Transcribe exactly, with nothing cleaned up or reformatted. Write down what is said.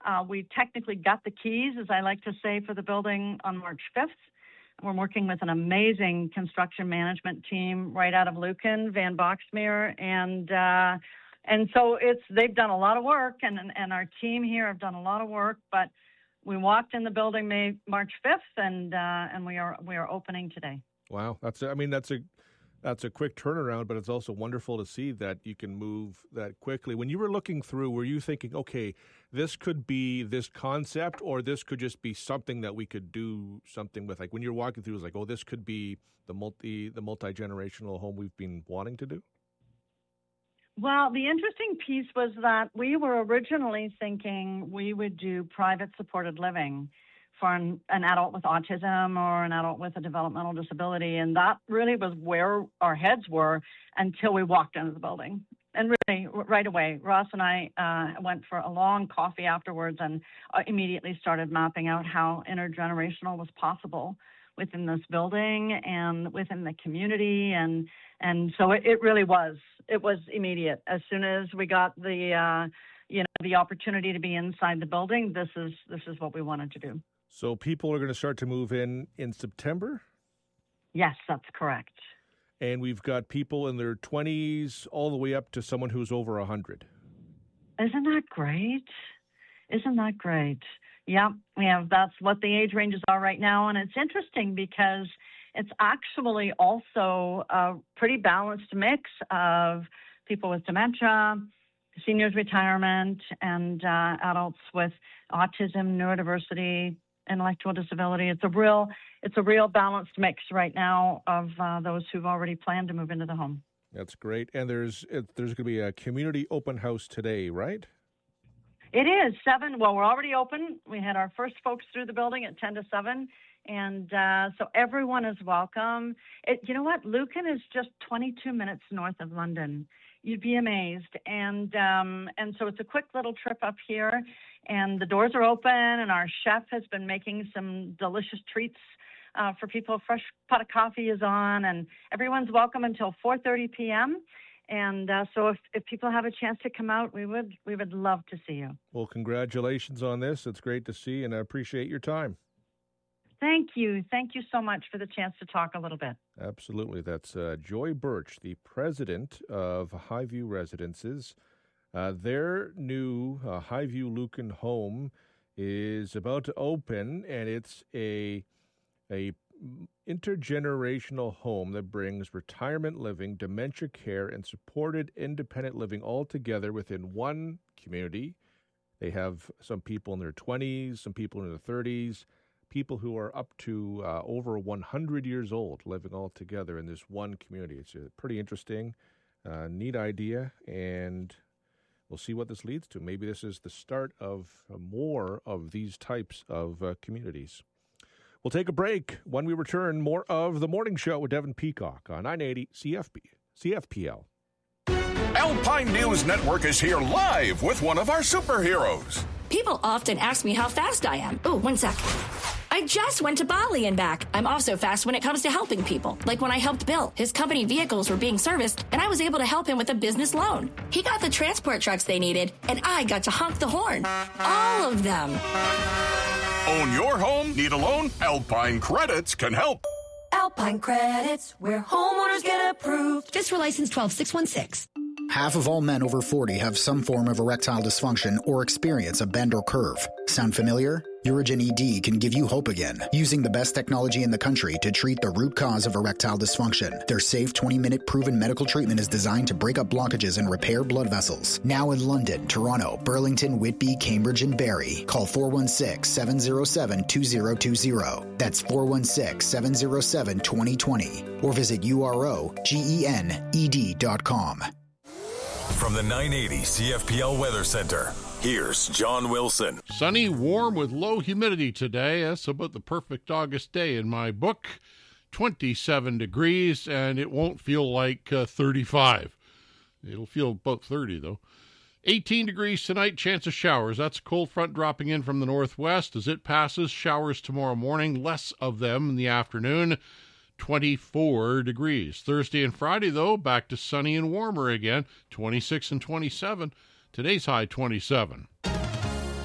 Uh, we technically got the keys, as I like to say, for the building on March fifth. We're working with an amazing construction management team right out of Lucan, Van Boxmeer, and uh, and so it's they've done a lot of work, and and our team here have done a lot of work. But we walked in the building May March fifth, and uh, and we are we are opening today. Wow, that's I mean that's a that's a quick turnaround, but it's also wonderful to see that you can move that quickly. When you were looking through, were you thinking, okay, this could be this concept, or this could just be something that we could do something with? Like when you're walking through, it was like, oh, this could be the multi the multi-generational home we've been wanting to do? Well, the interesting piece was that we were originally thinking we would do private supported living for an, an adult with autism or an adult with a developmental disability. And that really was where our heads were until we walked into the building. And really, right away, Ross and I uh, went for a long coffee afterwards and uh, immediately started mapping out how intergenerational was possible within this building and within the community. And and so it, it really was. It was immediate. As soon as we got the, uh, you know, the opportunity to be inside the building, this is this is what we wanted to do. So people are going to start to move in in September? Yes, that's correct. And we've got people in their twenties all the way up to someone who's over one hundred. Isn't that great? Isn't that great? Yeah, we have, that's what the age ranges are right now. And it's interesting because it's actually also a pretty balanced mix of people with dementia, seniors retirement, and uh, adults with autism, neurodiversity, intellectual disability. It's a real, it's a real balanced mix right now of uh, those who've already planned to move into the home. That's great. And there's it, there's going to be a community open house today, right? It is seven. Well, we're already open. We had our first folks through the building at ten to seven. And uh, so everyone is welcome. It, you know what? Lucan is just twenty-two minutes north of London. You'd be amazed. And um, and so it's a quick little trip up here. And the doors are open, and our chef has been making some delicious treats uh, for people. A fresh pot of coffee is on, and everyone's welcome until four thirty p.m. And uh, so if, if people have a chance to come out, we would we would love to see you. Well, congratulations on this. It's great to see, and I appreciate your time. Thank you. Thank you so much for the chance to talk a little bit. Absolutely. That's uh, Joy Birch, the president of Highview Residences. Uh, their new uh, Highview Lucan home is about to open, and it's a a intergenerational home that brings retirement living, dementia care, and supported independent living all together within one community. They have some people in their twenties, some people in their thirties, people who are up to uh, over one hundred years old living all together in this one community. It's a pretty interesting, uh, neat idea, and we'll see what this leads to. Maybe this is the start of uh, more of these types of uh, communities. We'll take a break. When we return, more of The Morning Show with Devin Peacock on nine eighty C F B, C F P L. Alpine News Network is here live with one of our superheroes. People often ask me how fast I am. Oh, one sec. I just went to Bali and back. I'm also fast when it comes to helping people. Like when I helped Bill. His company vehicles were being serviced, and I was able to help him with a business loan. He got the transport trucks they needed, and I got to honk the horn. All of them. Own your home? Need a loan? Alpine Credits can help. Alpine Credits, where homeowners get approved. Fiscal license twelve six one six. Half of all men over forty have some form of erectile dysfunction or experience a bend or curve. Sound familiar? Urigen E D can give you hope again, using the best technology in the country to treat the root cause of erectile dysfunction. Their safe twenty-minute proven medical treatment is designed to break up blockages and repair blood vessels. Now in London, Toronto, Burlington, Whitby, Cambridge, and Barrie. Call four one six, seven zero seven, two zero two zero. That's four one six, seven zero seven, two zero two zero. Or visit U R O G E N E D dot com. From the nine eighty C F P L Weather Center, here's John Wilson. Sunny, warm with low humidity today. That's about the perfect August day in my book. twenty-seven degrees, and it won't feel like uh, thirty-five. It'll feel about thirty, though. eighteen degrees tonight, chance of showers. That's a cold front dropping in from the northwest. As it passes, showers tomorrow morning, less of them in the afternoon. twenty-four degrees. Thursday and Friday, though, back to sunny and warmer again, twenty-six and twenty-seven. Today's high, twenty-seven.